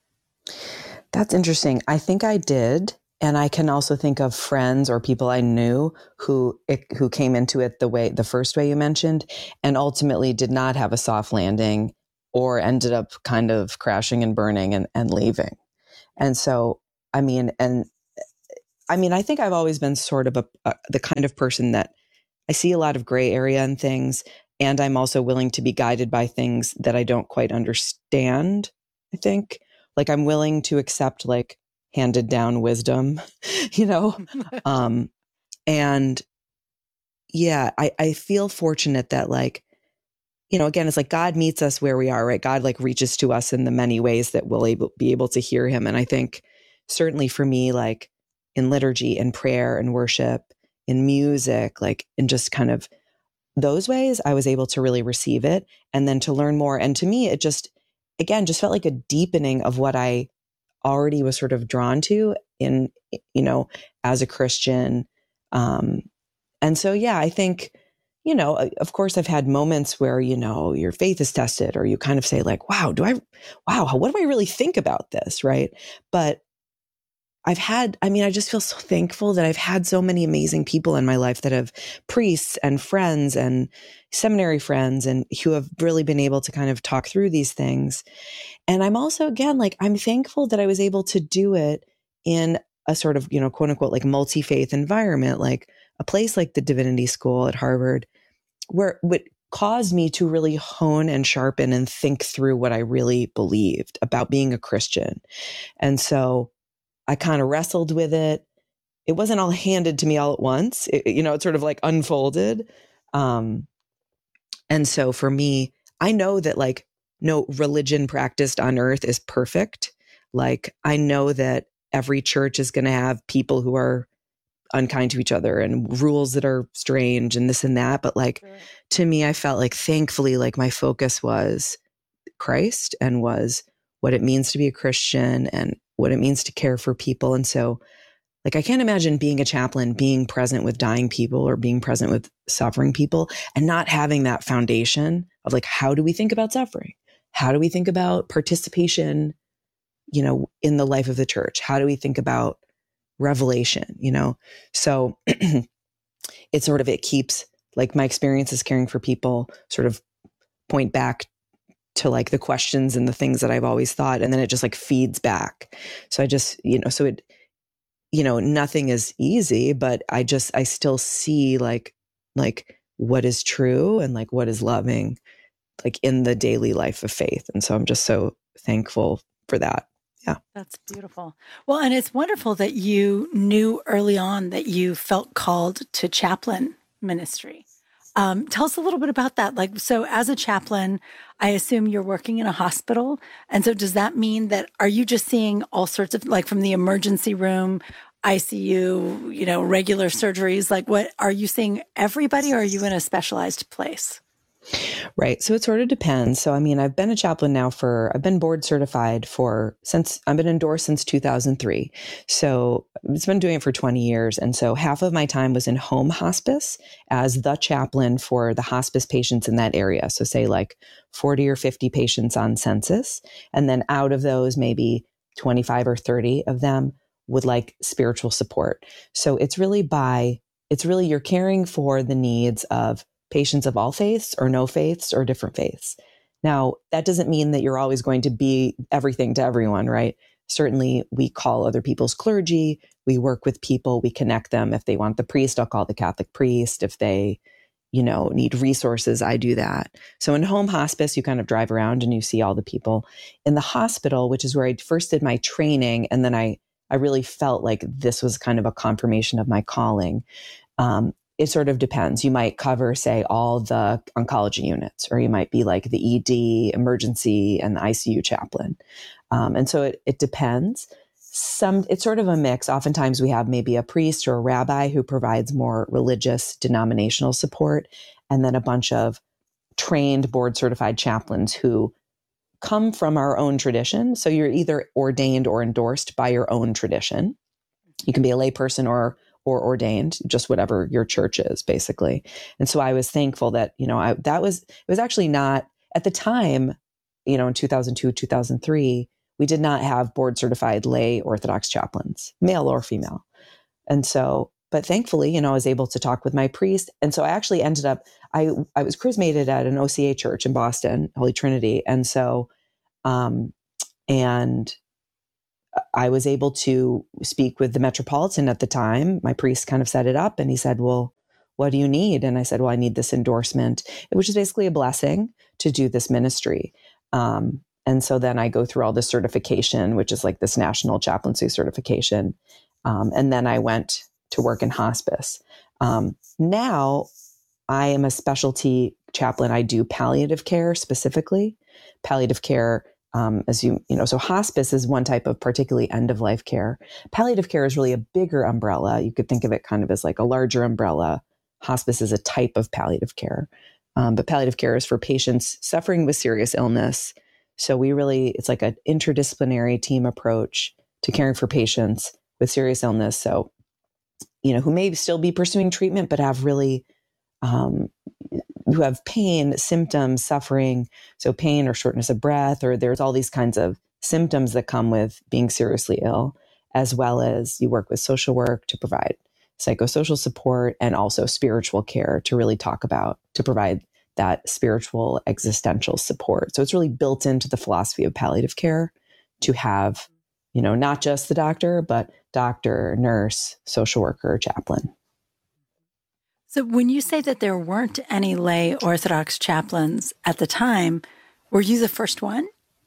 Speaker 4: That's interesting. I think I did. And I can also think of friends or people I knew who who came into it the way the first way you mentioned, and ultimately did not have a soft landing or ended up kind of crashing and burning and, and leaving. And so, I mean, and I mean, I think I've always been sort of a, a the kind of person that I see a lot of gray area in things, and I'm also willing to be guided by things that I don't quite understand. I think, like, I'm willing to accept like handed down wisdom, you know? um, and yeah, I, I feel fortunate that like, you know, again, it's like God meets us where we are, right? God like reaches to us in the many ways that we'll able, be able to hear him. And I think certainly for me, like in liturgy and prayer and worship, in music, like in just kind of those ways, I was able to really receive it and then to learn more. And to me, it just, again, just felt like a deepening of what I already was sort of drawn to in, you know, as a Christian. Um, and so, yeah, I think, you know, of course I've had moments where, you know, your faith is tested or you kind of say like, wow, do I, wow, what do I really think about this? Right. But I've had, I mean, I just feel so thankful that I've had so many amazing people in my life that have priests and friends and seminary friends and who have really been able to kind of talk through these things. And I'm also, again, like, I'm thankful that I was able to do it in a sort of, you know, quote unquote, like multi-faith environment, like a place like the Divinity School at Harvard, where, caused me to really hone and sharpen and think through what I really believed about being a Christian. And so I kind of wrestled with it. It wasn't all handed to me all at once. It, you know, it sort of like unfolded. Um, and so for me, I know that like no religion practiced on earth is perfect. Like I know that every church is going to have people who are unkind to each other and rules that are strange and this and that. But like, sure. To me, I felt like thankfully, like my focus was Christ and was what it means to be a Christian and what it means to care for people. And so like, I can't imagine being a chaplain, being present with dying people or being present with suffering people and not having that foundation of like, how do we think about suffering? How do we think about participation, you know, in the life of the church? How do we think about revelation, you know? So it sort of, it keeps like my experiences caring for people sort of point back to like the questions and the things that I've always thought. And then it just like feeds back. So I just, you know, so it, you know, nothing is easy, but I just, I still see like, like what is true and like what is loving, like in the daily life of faith. And so I'm just so thankful for that. Yeah.
Speaker 3: That's beautiful. Well, and it's wonderful that you knew early on that you felt called to chaplain ministry. Um, tell us a little bit about that. Like, so as a chaplain, I assume you're working in a hospital. And so does that mean that, are you just seeing all sorts of, like from the emergency room, I C U, you know, regular surgeries? Like what, are you seeing everybody or are you in a specialized place?
Speaker 4: Right. So it sort of depends. So, I mean, I've been a chaplain now for, I've been board certified for, since, I've been endorsed since two thousand three. So it's been doing it for twenty years. And so half of my time was in home hospice as the chaplain for the hospice patients in that area. So say like forty or fifty patients on census. And then out of those, maybe twenty-five or thirty of them would like spiritual support. So it's really by, it's really, you're caring for the needs of patients of all faiths or no faiths or different faiths. Now, that doesn't mean that you're always going to be everything to everyone, right? Certainly, we call other people's clergy. We work with people. We connect them. If they want the priest, I'll call the Catholic priest. If they, you know, need resources, I do that. So in home hospice, you kind of drive around and you see all the people. In the hospital, which is where I first did my training, and then I, I really felt like this was kind of a confirmation of my calling. Um, It sort of depends. You might cover, say, all the oncology units, or you might be like the E D, emergency, and the I C U chaplain. Um, and so it, it depends. Some, it's sort of a mix. Oftentimes we have maybe a priest or a rabbi who provides more religious denominational support, and then a bunch of trained board certified chaplains who come from our own tradition. So you're either ordained or endorsed by your own tradition. You can be a layperson or or ordained, just whatever your church is, basically. And so I was thankful that, you know, I, that was, it was actually not, at the time, you know, in two thousand two, two thousand three, we did not have board certified lay Orthodox chaplains, male or female. And so, but thankfully, you know, I was able to talk with my priest. And so I actually ended up, I, I was chrismated at an O C A church in Boston, Holy Trinity. And so, um, and I was able to speak with the Metropolitan at the time. My priest kind of set it up and he said, well, what do you need? And I said, well, I need this endorsement, which is basically a blessing to do this ministry. Um, and so then I go through all this certification, which is like this national chaplaincy certification. Um, and then I went to work in hospice. Um, now I am a specialty chaplain. I do palliative care specifically. Palliative care Um, as you, you know, so hospice is one type of particularly end of life care. Palliative care is really a bigger umbrella. You could think of it kind of as like a larger umbrella. Hospice is a type of palliative care. Um, but palliative care is for patients suffering with serious illness. So we really, it's like an interdisciplinary team approach to caring for patients with serious illness. So, you know, who may still be pursuing treatment, but have really, um, who have pain, symptoms, suffering, so pain or shortness of breath, or there's all these kinds of symptoms that come with being seriously ill, as well as you work with social work to provide psychosocial support and also spiritual care to really talk about, to provide that spiritual existential support. So it's really built into the philosophy of palliative care to have, you know, not just the doctor, but doctor, nurse, social worker, chaplain.
Speaker 3: So when you say that there weren't any lay Orthodox chaplains at the time, were you the first one?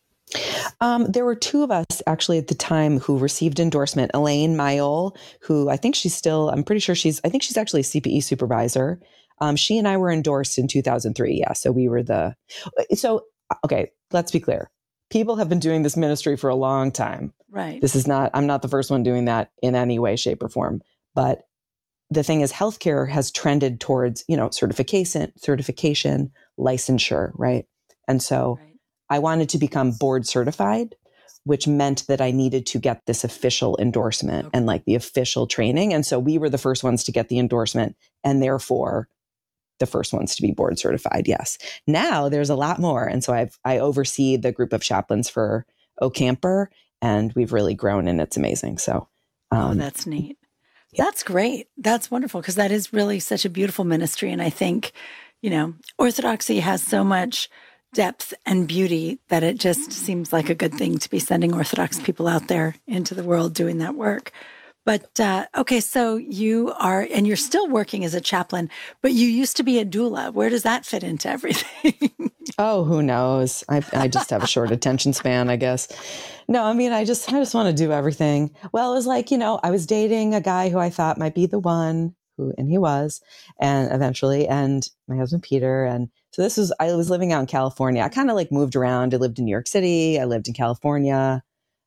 Speaker 4: Um, there were two of us actually at the time who received endorsement. Elaine Mayol, who I think she's still, I'm pretty sure she's, I think she's actually a C P E supervisor. Um, she and I were endorsed in two thousand three. Yeah. So we were the, so, okay, let's be clear. People have been doing this ministry for a long time.
Speaker 3: Right.
Speaker 4: This is not, I'm not the first one doing that in any way, shape, or form. But the thing is, healthcare has trended towards, you know, certification, certification, licensure, right? And so right. I wanted to become board certified, which meant that I needed to get this official endorsement okay. and like the official training. And so we were the first ones to get the endorsement and therefore the first ones to be board certified. Yes. Now there's a lot more. And so I've, I oversee the group of chaplains for Ocamper, and we've really grown and it's amazing. So,
Speaker 3: um, oh, that's neat. Yeah. That's great. That's wonderful. Cause that is really such a beautiful ministry. And I think, you know, Orthodoxy has so much depth and beauty that it just seems like a good thing to be sending Orthodox people out there into the world doing that work. But, uh, okay, so you are, and you're still working as a chaplain, but you used to be a doula. Where does that fit into everything?
Speaker 4: Oh, who knows? I, I just have a short attention span, I guess. No, I mean, I just, I just want to do everything. Well, it was like, you know, I was dating a guy who I thought might be the one, who, and he was, and eventually, and my husband, Peter. And so this was, I was living out in California. I kind of like moved around. I lived in New York City. I lived in California.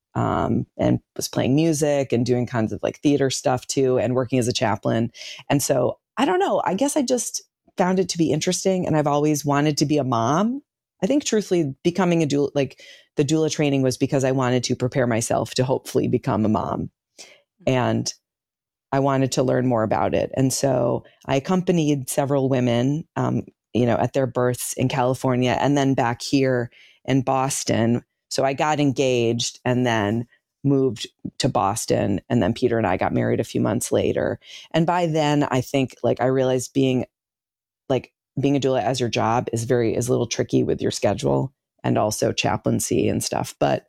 Speaker 4: Um, and was playing music and doing kinds of like theater stuff too, and working as a chaplain. And so I don't know, I guess I just found it to be interesting. And I've always wanted to be a mom. I think truthfully becoming a doula, like the doula training was because I wanted to prepare myself to hopefully become a mom. And I wanted to learn more about it. And so I accompanied several women, um, you know, at their births in California and then back here in Boston. So I got engaged and then moved to Boston. And then Peter and I got married a few months later. And by then, I think like I realized being like being a doula as your job is very, is a little tricky with your schedule and also chaplaincy and stuff. But,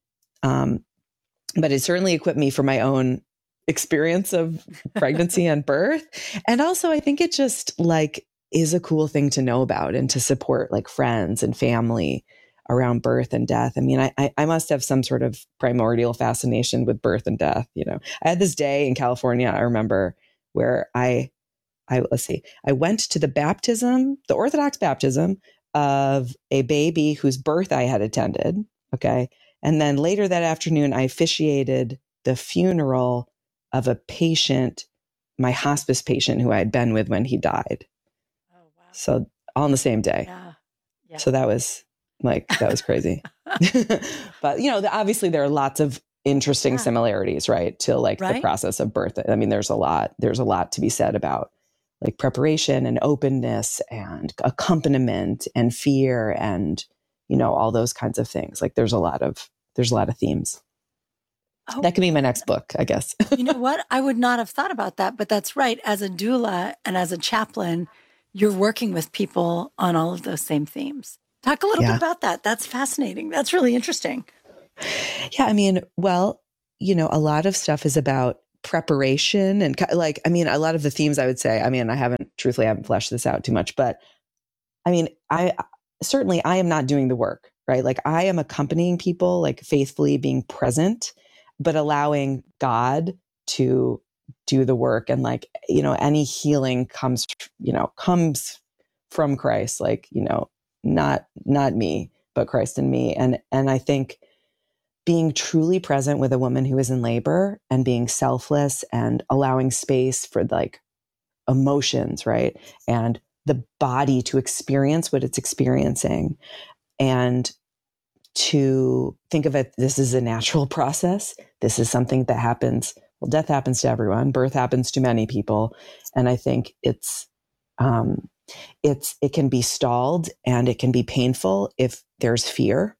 Speaker 4: um, but it certainly equipped me for my own experience of pregnancy and birth. And also I think it just like is a cool thing to know about and to support like friends and family around birth and death. I mean, I, I must have some sort of primordial fascination with birth and death. You know, I had this day in California, I remember, where I, I let's see, I went to the baptism, the Orthodox baptism of a baby whose birth I had attended. Okay. And then later that afternoon, I officiated the funeral of a patient, my hospice patient who I had been with when he died. Oh, wow. So all on the same day. Yeah. Yeah. So that was, Like, that was crazy. But, you know, the, obviously there are lots of interesting yeah. similarities, right? To like right? the process of birth. I mean, there's a lot, there's a lot to be said about like preparation and openness and accompaniment and fear and, you know, all those kinds of things. Like there's a lot of, there's a lot of themes. Oh, that could be my next book, I guess.
Speaker 3: You know what? I would not have thought about that, but that's right. As a doula and as a chaplain, you're working with people on all of those same themes. Talk a little yeah. bit about that. That's fascinating. That's really interesting.
Speaker 4: Yeah. I mean, well, you know, a lot of stuff is about preparation and like, I mean, a lot of the themes I would say, I mean, I haven't, truthfully, I haven't fleshed this out too much, but I mean, I certainly, I am not doing the work, right? Like I am accompanying people, like faithfully being present, but allowing God to do the work. And like, you know, any healing comes, you know, comes from Christ, like, you know, not, not me, but Christ in me. And, and I think being truly present with a woman who is in labor and being selfless and allowing space for like emotions, right? And the body to experience what it's experiencing and to think of it, this is a natural process. This is something that happens. Well, death happens to everyone. Birth happens to many people. And I think it's, um, It's, it can be stalled and it can be painful if there's fear.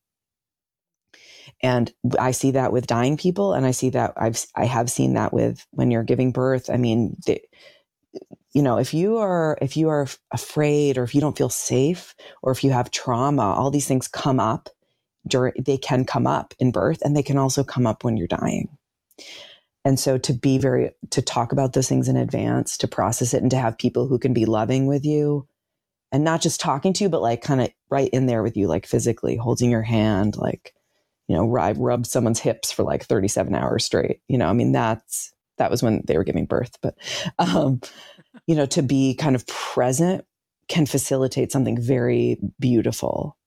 Speaker 4: And I see that with dying people. And I see that I've, I have seen that with when you're giving birth. I mean, the, you know, if you are, if you are afraid or if you don't feel safe or if you have trauma, all these things come up during, they can come up in birth and they can also come up when you're dying. And so to be very, to talk about those things in advance, to process it, and to have people who can be loving with you and not just talking to you, but like kind of right in there with you, like physically holding your hand, like, you know, I rubbed someone's hips for like thirty-seven hours straight. You know, I mean, that's, that was when they were giving birth, but, um, you know, to be kind of present can facilitate something very beautiful.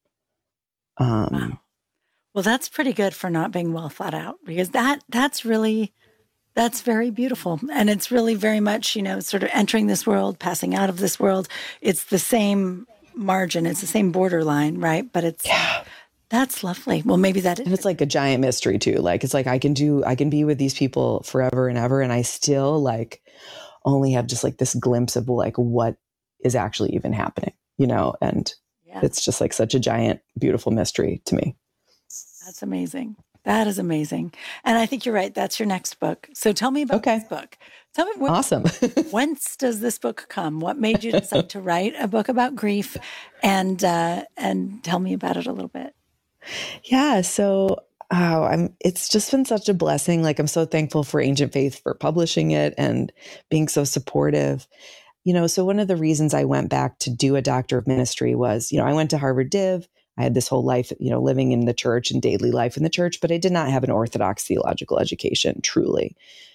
Speaker 4: Um,
Speaker 3: wow. Well, that's pretty good for not being well thought out, because that that's really, that's very beautiful. And it's really very much, you know, sort of entering this world, passing out of this world. It's the same margin. It's the same borderline, right? But it's,
Speaker 4: yeah.
Speaker 3: That's lovely. Well, maybe that is.
Speaker 4: And it's like a giant mystery too. Like, it's like, I can do, I can be with these people forever and ever. And I still like only have just like this glimpse of like what is actually even happening, you know? And yeah. It's just like such a giant, beautiful mystery to me.
Speaker 3: That's amazing. That is amazing. And I think you're right. That's your next book. So tell me about
Speaker 4: okay.
Speaker 3: this book. Tell me when,
Speaker 4: awesome.
Speaker 3: whence does this book come? What made you decide to write a book about grief? And, uh, and tell me about it a little bit.
Speaker 4: Yeah. So oh, I'm, it's just been such a blessing. Like, I'm so thankful for Ancient Faith for publishing it and being so supportive. You know, so one of the reasons I went back to do a Doctor of Ministry was, you know, I went to Harvard Div. I had this whole life, you know, living in the church and daily life in the church, but I did not have an Orthodox theological education, truly.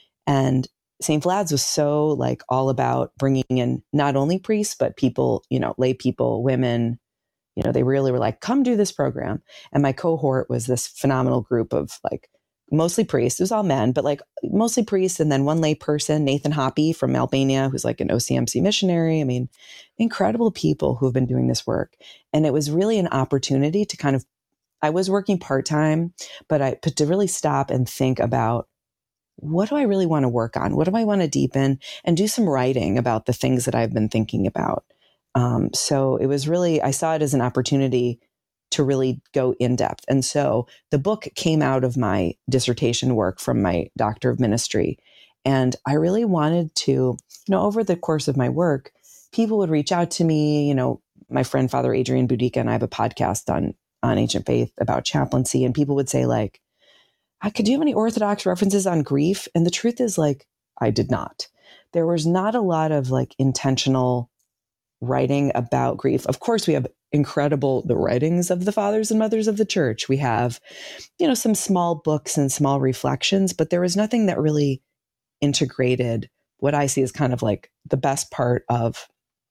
Speaker 4: And Saint Vlad's was so like all about bringing in not only priests, but people, you know, lay people, women. You know, they really were like, come do this program. And my cohort was this phenomenal group of like mostly priests. It was all men, but like mostly priests. And then one lay person, Nathan Hoppy from Albania, who's like an O C M C missionary. I mean, incredible people who have been doing this work. And it was really an opportunity to kind of, I was working part-time, but I but to really stop and think about, what do I really want to work on? What do I want to deepen? And do some writing about the things that I've been thinking about. Um, so it was really, I saw it as an opportunity to really go in depth. And so the book came out of my dissertation work from my Doctor of Ministry. And I really wanted to, you know, over the course of my work, people would reach out to me. You know, my friend, Father Adrian Boudica, and I have a podcast on, on Ancient Faith about chaplaincy. And people would say like, could you have any Orthodox references on grief? And the truth is like, I did not. There was not a lot of like intentional writing about grief. Of course, we have incredible, the writings of the fathers and mothers of the church. We have, you know, some small books and small reflections, but there was nothing that really integrated what I see as kind of like the best part of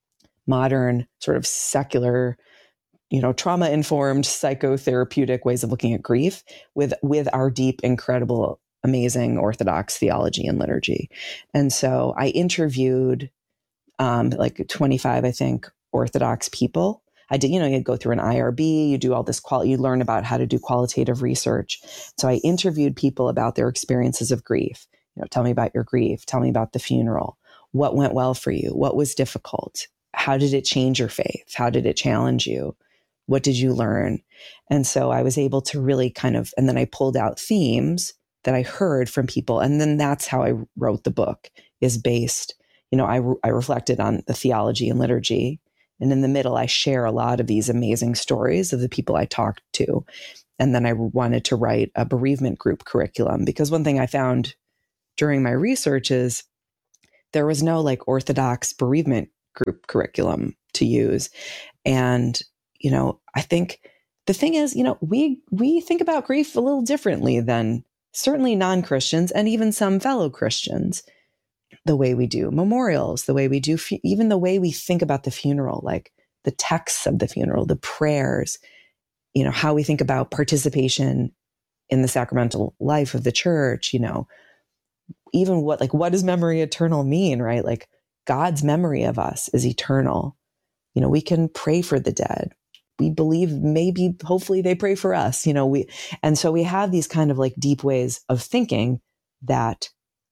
Speaker 4: modern sort of secular, you know, trauma-informed psychotherapeutic ways of looking at grief with, with our deep, incredible, amazing Orthodox theology and liturgy. And so I interviewed um, like twenty-five, I think, Orthodox people. I did, you know, you go through an I R B, you do all this quality, you learn about how to do qualitative research. So I interviewed people about their experiences of grief. You know, tell me about your grief. Tell me about the funeral. What went well for you? What was difficult? How did it change your faith? How did it challenge you? What did you learn? And so I was able to really kind of, and then I pulled out themes that I heard from people. And then that's how I wrote the book, is based, you know, I, I reflected on the theology and liturgy. And in the middle, I share a lot of these amazing stories of the people I talked to. And then I wanted to write a bereavement group curriculum, because one thing I found during my research is there was no like Orthodox bereavement group curriculum to use. And, you know, I think the thing is, you know, we, we think about grief a little differently than certainly non-Christians and even some fellow Christians. The way we do memorials, the way we do, fu- even the way we think about the funeral, like the texts of the funeral, the prayers, you know, how we think about participation in the sacramental life of the church, you know, even what, like, what does memory eternal mean, right? Like God's memory of us is eternal. You know, we can pray for the dead. We believe maybe, hopefully they pray for us, you know, we, and so we have these kind of like deep ways of thinking that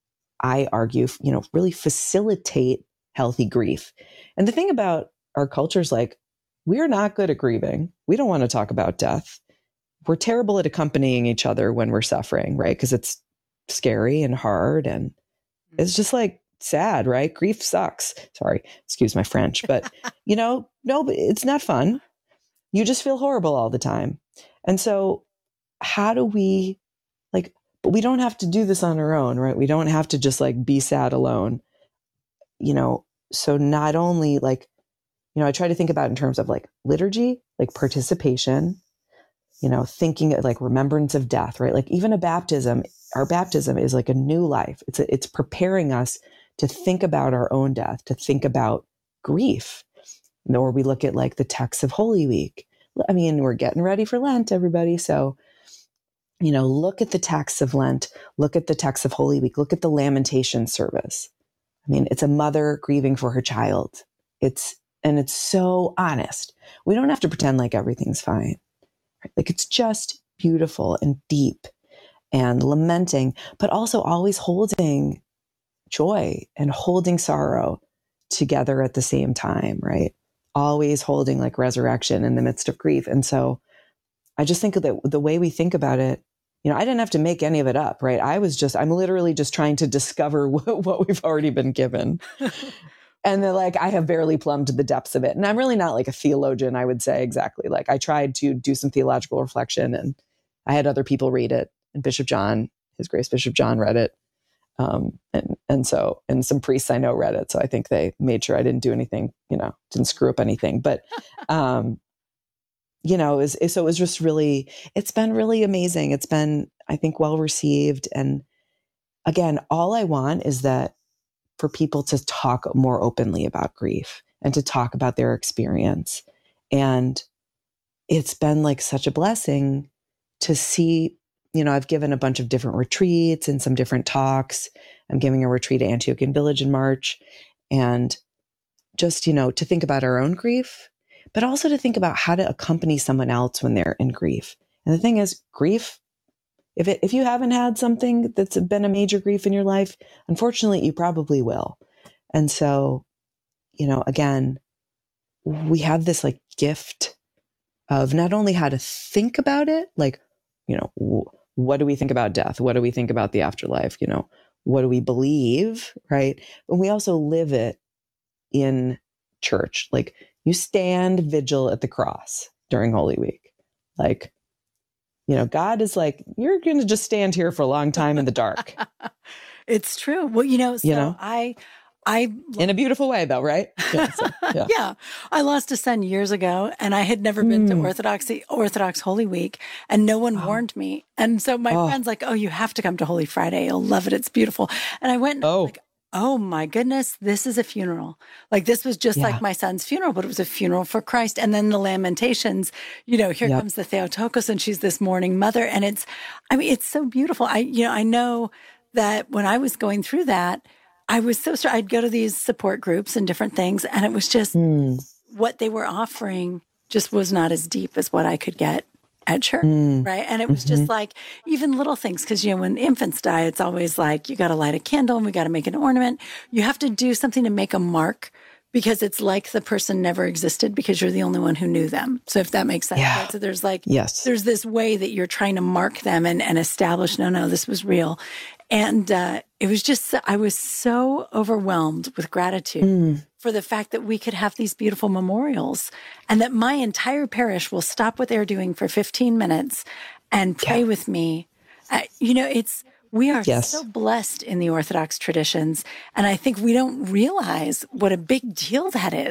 Speaker 4: I argue, you know, really facilitate healthy grief. And the thing about our culture is like, we're not good at grieving. We don't want to talk about death. We're terrible at accompanying each other when we're suffering, right? Because it's scary and hard and it's just like sad, right? Grief sucks. Sorry, excuse my French, but you know, no, it's not fun. You just feel horrible all the time. And so how do we like But we don't have to do this on our own, right? We don't have to just like be sad alone, you know? So not only like, you know, I try to think about it in terms of like liturgy, like participation, you know, thinking like remembrance of death, right? Like even a baptism, our baptism is like a new life. It's a, it's preparing us to think about our own death, to think about grief. Or we look at like the texts of Holy Week. I mean, we're getting ready for Lent, everybody. So, you know, look at the texts of Lent, look at the texts of Holy Week, look at the lamentation service. I mean, it's a mother grieving for her child. It's, and it's so honest. We don't have to pretend like everything's fine. Right? Like it's just beautiful and deep and lamenting, but also always holding joy and holding sorrow together at the same time, right? Always holding like resurrection in the midst of grief. And so I just think that the way we think about it, you know, I didn't have to make any of it up, right? I was just, I'm literally just trying to discover what, what we've already been given. And then like, I have barely plumbed the depths of it. And I'm really not like a theologian, I would say exactly. Like I tried to do some theological reflection and I had other people read it. And Bishop John, His Grace Bishop John read it. Um, and, and so, and some priests I know read it. So I think they made sure I didn't do anything, you know, didn't screw up anything, but, um, you know, it was, so it was just really, it's been really amazing. It's been, I think, well received. And again, all I want is that for people to talk more openly about grief and to talk about their experience. And it's been like such a blessing to see, you know, I've given a bunch of different retreats and some different talks. I'm giving a retreat at Antiochian Village in March. And just, you know, to think about our own grief, but also to think about how to accompany someone else when they're in grief. And the thing is, grief, if it, if you haven't had something that's been a major grief in your life, unfortunately, you probably will. And so, you know, again, we have this like gift of not only how to think about it, like, you know, w- what do we think about death? What do we think about the afterlife? You know, what do we believe? Right. But we also live it in church. Like you stand vigil at the cross during Holy Week. Like, you know, God is like, you're going to just stand here for a long time in the dark.
Speaker 3: It's true. Well, you know, so
Speaker 4: You know?
Speaker 3: I, I,
Speaker 4: In a beautiful way though, right? Yeah, so, yeah.
Speaker 3: yeah, I lost a son years ago and I had never been
Speaker 4: Mm.
Speaker 3: to Orthodoxy, Orthodox Holy Week and no one
Speaker 4: Oh.
Speaker 3: warned me. And so my
Speaker 4: Oh.
Speaker 3: friend's like, oh, you have to come to Holy Friday. You'll love it. It's beautiful. And I went and I was
Speaker 4: Oh.
Speaker 3: like, oh my goodness, this is a funeral. Like this was just
Speaker 4: Yeah.
Speaker 3: like my son's funeral, but it was a funeral for Christ. And then the Lamentations, you know, here
Speaker 4: Yep.
Speaker 3: comes the Theotokos and she's this mourning mother. And it's, I mean, it's so beautiful. I, you know, I know that when I was going through that, I was so sorry. I'd go to these support groups and different things. And it was just
Speaker 4: Mm.
Speaker 3: what they were offering just was not as deep as what I could get at church.
Speaker 4: Mm.
Speaker 3: Right. And it was
Speaker 4: Mhm.
Speaker 3: just like even little things. Cause you know, when infants die, it's always like, you got to light a candle and we got to make an ornament. You have to do something to make a mark because it's like the person never existed because you're the only one who knew them. So if that makes sense.
Speaker 4: Yeah.
Speaker 3: Right? So there's like,
Speaker 4: Yes.
Speaker 3: there's this way that you're trying to mark them and, and establish, no, no, this was real. And uh, it was just, I was so overwhelmed with gratitude
Speaker 4: Mm.
Speaker 3: for the fact that we could have these beautiful memorials and that my entire parish will stop what they're doing for fifteen minutes and pray
Speaker 4: Yeah.
Speaker 3: with me. Uh, you know, it's, we are
Speaker 4: Yes.
Speaker 3: so blessed in the Orthodox traditions. And I think we don't realize what a big deal that is.